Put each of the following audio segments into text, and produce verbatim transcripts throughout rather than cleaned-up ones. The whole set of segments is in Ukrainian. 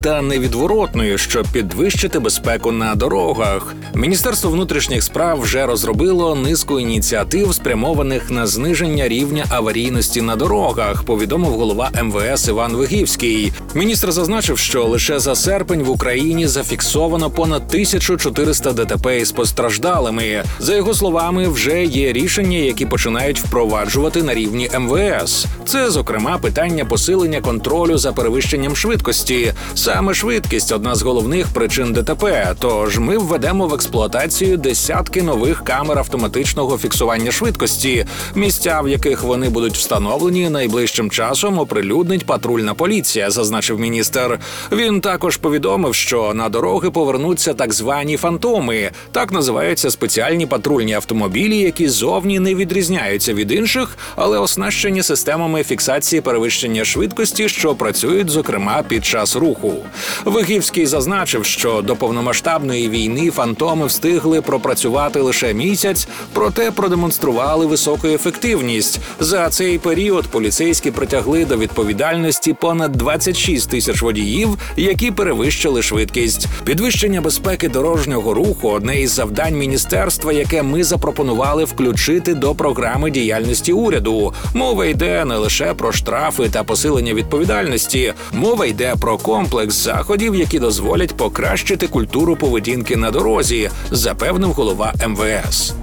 та невідворотною, щоб підвищити безпеку на дорогах. Міністерство внутрішніх справ вже розробило низку ініціатив, спрямованих на зниження рівня аварійності на дорогах, повідомив голова ем ве ес Іван Вигівський. Міністр зазначив, що лише за серпень в Україні зафіксовано понад тисячу чотириста де те пе із постраждалими. За його словами, вже є рішення, які починають впроваджувати на рівні ем ве ес. Це, зокрема, питання посилення контролю за перевищенням швидкості. Саме швидкість – одна з головних причин де те пе, тож ми введемо в експлуатацію десятки нових камер автоматичного фіксування швидкості. Місця, в яких вони будуть встановлені, найближчим часом оприлюднить патрульна поліція, зазначив міністр. Він також повідомив, що на дороги повернуться так звані фантоми. Так називаються спеціальні патрульні автомобілі, які зовні не відрізняються від інших, але оснащені системами фіксації перевищення швидкості, що працюють, зокрема, під час руху. Вигівський зазначив, що до повномасштабної війни фантоми встигли пропрацювати лише місяць, проте продемонстрували високу ефективність. За цей період поліцейські притягли до відповідальності понад двадцять шість тисяч водіїв, які перевищили швидкість. Підвищення безпеки дорожнього руху – одне із завдань міністерства, яке ми запропонували включити до програми діяльності уряду. Мова йде не лише про штрафи та посилення відповідальності. Мова йде про комплекс заходів, які дозволять покращити культуру поведінки на дорозі, запевнив голова ем ве ес.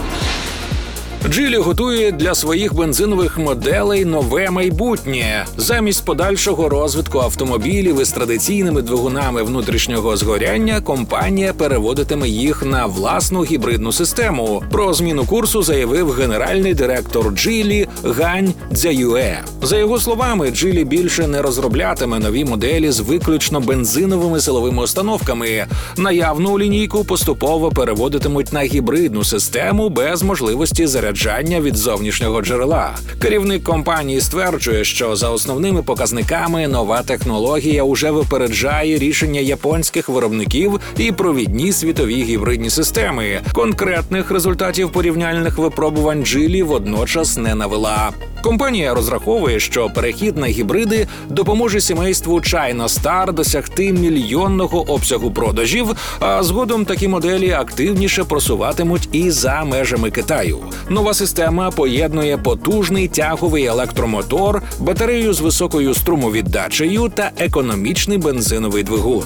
Джілі готує для своїх бензинових моделей нове майбутнє. Замість подальшого розвитку автомобілів із традиційними двигунами внутрішнього згоряння, компанія переводитиме їх на власну гібридну систему. Про зміну курсу заявив генеральний директор Джілі Гань Цзяюе. За його словами, Джілі більше не розроблятиме нові моделі з виключно бензиновими силовими установками. Наявну лінійку поступово переводитимуть на гібридну систему без можливості заряджання від зовнішнього джерела. Керівник компанії стверджує, що за основними показниками нова технологія уже випереджає рішення японських виробників і провідні світові гібридні системи. Конкретних результатів порівняльних випробувань Джілі водночас не навела. Компанія розраховує, що перехід на гібриди допоможе сімейству China Star досягти мільйонного обсягу продажів, а згодом такі моделі активніше просуватимуть і за межами Китаю. Нова система поєднує потужний тяговий електромотор, батарею з високою струмовіддачею та економічний бензиновий двигун.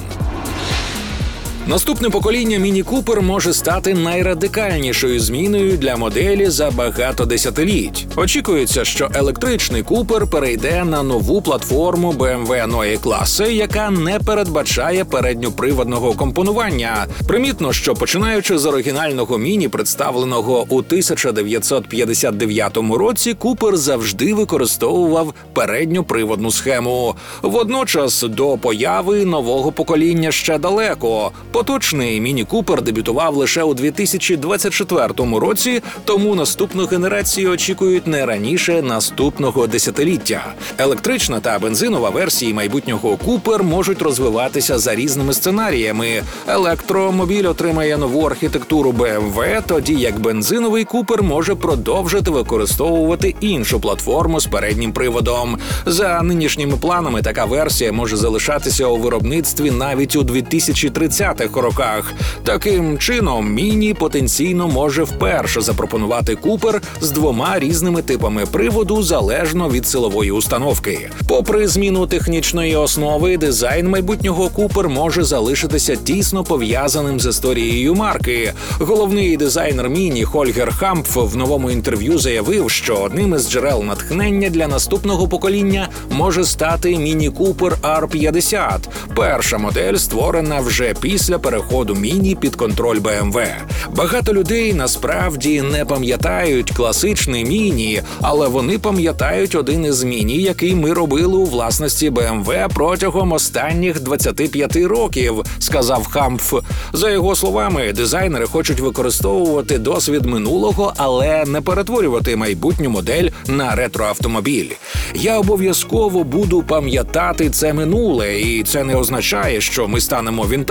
Наступне покоління Міні Купер може стати найрадикальнішою зміною для моделі за багато десятиліть. Очікується, що електричний Купер перейде на нову платформу бе ем ве нової класи, яка не передбачає передньоприводного компонування. Примітно, що починаючи з оригінального Міні, представленого у тисяча дев'ятсот п'ятдесят дев'ятому році, Купер завжди використовував передньоприводну схему. Водночас до появи нового покоління ще далеко. Поточний Міні Купер дебютував лише у дві тисячі двадцять четвертому році, тому наступну генерацію очікують не раніше наступного десятиліття. Електрична та бензинова версії майбутнього Купер можуть розвиватися за різними сценаріями. Електромобіль отримає нову архітектуру бе ем ве, тоді як бензиновий Купер може продовжити використовувати іншу платформу з переднім приводом. За нинішніми планами така версія може залишатися у виробництві навіть у дві тисячі тридцятих роках. Таким чином, Міні потенційно може вперше запропонувати Купер з двома різними типами приводу залежно від силової установки. Попри зміну технічної основи, дизайн майбутнього Купер може залишитися тісно пов'язаним з історією марки. Головний дизайнер Міні Хольгер Хампф в новому інтерв'ю заявив, що одним із джерел натхнення для наступного покоління може стати Міні Купер ар п'ятдесят. Перша модель створена вже після переходу Міні під контроль бе ем ве. Багато людей насправді не пам'ятають класичний Міні, але вони пам'ятають один із Міні, який ми робили у власності бе ем ве протягом останніх двадцяти п'яти років, сказав Хампф. За його словами, дизайнери хочуть використовувати досвід минулого, але не перетворювати майбутню модель на ретроавтомобіль. Я обов'язково буду пам'ятати це минуле, і це не означає, що ми станемо вінтажними,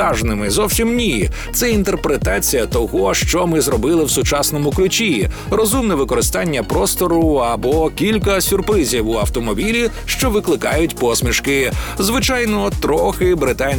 Зовсім ні. Це інтерпретація того, що ми зробили в сучасному ключі, розумне використання простору або кілька сюрпризів у автомобілі, що викликають посмішки. Звичайно, трохи британські